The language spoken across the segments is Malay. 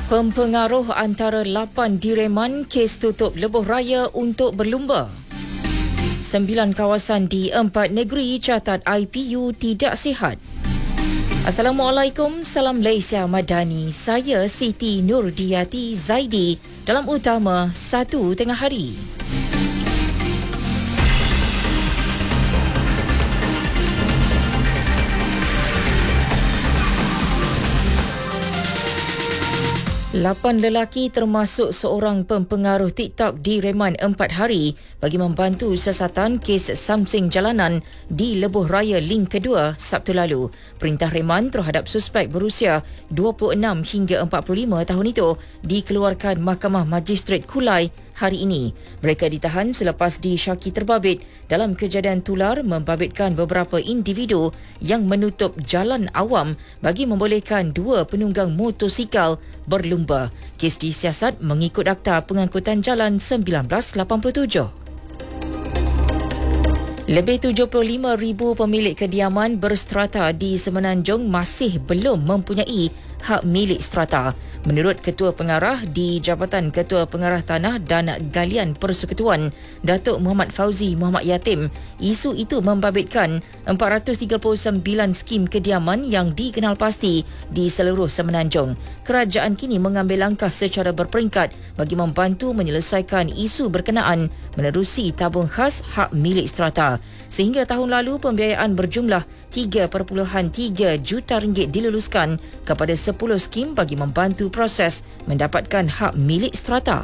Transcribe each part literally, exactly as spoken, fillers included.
Pempengaruh antara lapan direman kes tutup lebuh raya untuk berlumba. Sembilan kawasan di empat negeri catat I P U tidak sihat. Assalamualaikum, salam Malaysia Madani. Saya Siti Nurdiati Zaidi dalam utama satu tengah hari. Lapan lelaki termasuk seorang pempengaruh TikTok direman empat hari bagi membantu siasatan kes samsing jalanan di lebuh raya Link kedua Sabtu lalu. Perintah reman terhadap suspek berusia dua puluh enam hingga empat puluh lima tahun itu dikeluarkan Mahkamah Magistrate Kulai hari ini. Mereka ditahan selepas disyaki terbabit dalam kejadian tular membabitkan beberapa individu yang menutup jalan awam bagi membolehkan dua penunggang motosikal berlumba. Kes disiasat mengikut Akta Pengangkutan Jalan seribu sembilan ratus lapan puluh tujuh. Lebih tujuh puluh lima ribu pemilik kediaman berstrata di Semenanjung masih belum mempunyai hak milik strata. Menurut Ketua Pengarah di Jabatan Ketua Pengarah Tanah dan Galian Persekutuan, Datuk Muhammad Fauzi Muhammad Yatim, isu itu membabitkan empat ratus tiga puluh sembilan skim kediaman yang dikenal pasti di seluruh Semenanjung. Kerajaan kini mengambil langkah secara berperingkat bagi membantu menyelesaikan isu berkenaan menerusi tabung khas hak milik strata. Sehingga tahun lalu pembiayaan berjumlah tiga perpuluhan tiga juta ringgit diluluskan kepada sepuluh skim bagi membantu proses mendapatkan hak milik strata.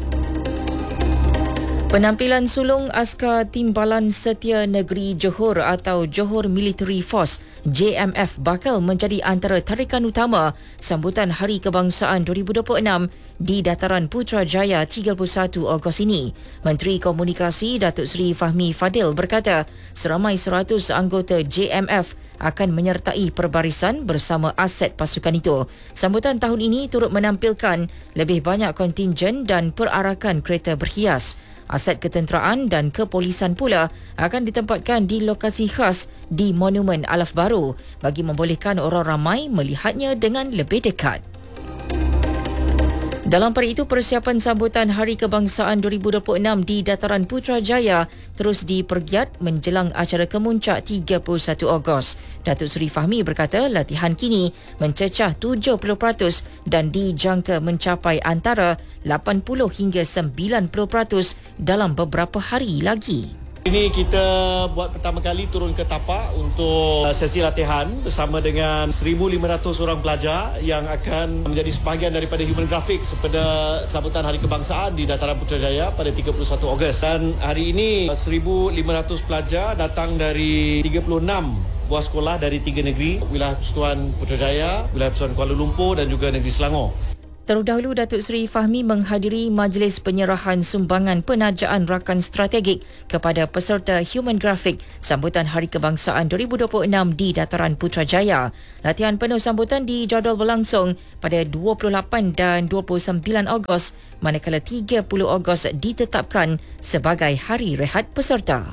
Penampilan sulung Askar Timbalan Setia Negeri Johor atau Johor Military Force J M F bakal menjadi antara tarikan utama sambutan Hari Kebangsaan dua ribu dua puluh enam di Dataran Putrajaya tiga puluh satu Ogos ini. Menteri Komunikasi Datuk Seri Fahmi Fadil berkata seramai seratus anggota J M F akan menyertai perbarisan bersama aset pasukan itu. Sambutan tahun ini turut menampilkan lebih banyak kontingen dan perarakan kereta berhias. Aset ketenteraan dan kepolisan pula akan ditempatkan di lokasi khas di Monumen Alaf Baru bagi membolehkan orang ramai melihatnya dengan lebih dekat. Dalam pada itu, persiapan sambutan Hari Kebangsaan dua ribu dua puluh enam di Dataran Putrajaya terus dipergiat menjelang acara kemuncak tiga puluh satu Ogos. Datuk Seri Fahmi berkata latihan kini mencecah tujuh puluh peratus dan dijangka mencapai antara lapan puluh hingga sembilan puluh peratus dalam beberapa hari lagi. Ini kita buat pertama kali turun ke tapak untuk sesi latihan bersama dengan seribu lima ratus orang pelajar yang akan menjadi sebahagian daripada human graphics pada sambutan Hari Kebangsaan di Dataran Putrajaya pada tiga puluh satu Ogos. Dan hari ini seribu lima ratus pelajar datang dari tiga puluh enam buah sekolah dari tiga negeri, wilayah Persekutuan Putrajaya, wilayah Persekutuan Kuala Lumpur dan juga negeri Selangor. Terdahulu, Datuk Seri Fahmi menghadiri majlis penyerahan sumbangan penajaan rakan strategik kepada peserta Human Graphic sambutan Hari Kebangsaan dua ribu dua puluh enam di Dataran Putrajaya. Latihan penuh sambutan dijadual berlangsung pada dua puluh lapan dan dua puluh sembilan Ogos, manakala tiga puluh Ogos ditetapkan sebagai hari rehat peserta.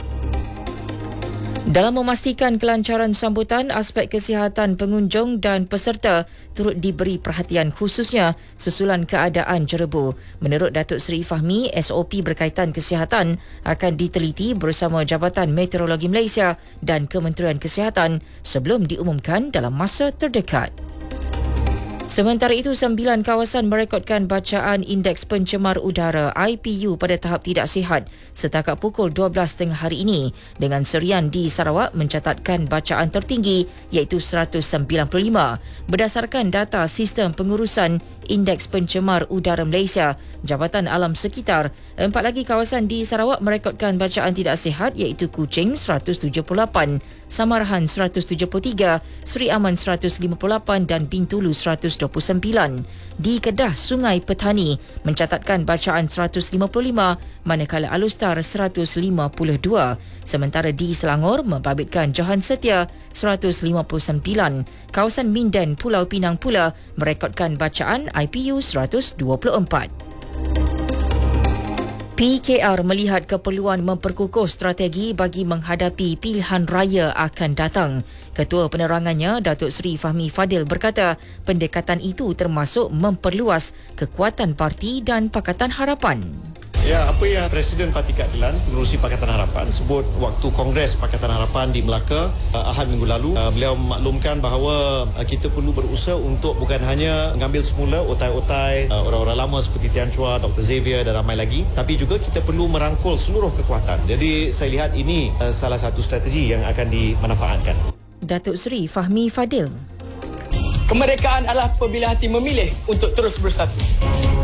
Dalam memastikan kelancaran sambutan, aspek kesihatan pengunjung dan peserta turut diberi perhatian khususnya susulan keadaan jerebu. Menurut Datuk Seri Fahmi, S O P berkaitan kesihatan akan diteliti bersama Jabatan Meteorologi Malaysia dan Kementerian Kesihatan sebelum diumumkan dalam masa terdekat. Sementara itu, sembilan kawasan merekodkan bacaan Indeks Pencemar Udara I P U pada tahap tidak sihat setakat pukul dua belas tengah hari ini, dengan Serian di Sarawak mencatatkan bacaan tertinggi iaitu seratus sembilan puluh lima. Berdasarkan data Sistem Pengurusan Indeks Pencemar Udara Malaysia, Jabatan Alam Sekitar, empat lagi kawasan di Sarawak merekodkan bacaan tidak sihat iaitu Kuching seratus tujuh puluh lapan, Samarahan seratus tujuh puluh tiga, Seri Aman seratus lima puluh lapan dan Bintulu seratus dua puluh sembilan. Di Kedah, Sungai Petani mencatatkan bacaan seratus lima puluh lima, manakala Alustar seratus lima puluh dua. Sementara di Selangor membabitkan Johan Setia seratus lima puluh sembilan. Kawasan Minden, Pulau Pinang pula merekodkan bacaan I P U seratus dua puluh empat. P K R melihat keperluan memperkukuh strategi bagi menghadapi pilihan raya akan datang. Ketua penerangannya, Datuk Seri Fahmi Fadil berkata, pendekatan itu termasuk memperluas kekuatan parti dan Pakatan Harapan. Ya, apa yang Presiden Parti Keadilan, Pengerusi Pakatan Harapan sebut waktu Kongres Pakatan Harapan di Melaka uh, Ahad minggu lalu, uh, beliau memaklumkan bahawa uh, kita perlu berusaha untuk bukan hanya mengambil semula otai-otai uh, orang-orang lama seperti Tian Chua, Doktor Xavier dan ramai lagi, tapi juga kita perlu merangkul seluruh kekuatan. Jadi saya lihat ini uh, salah satu strategi yang akan dimanfaatkan. Datuk Seri Fahmi Fadil. Kemerdekaan adalah apabila hati memilih untuk terus bersatu.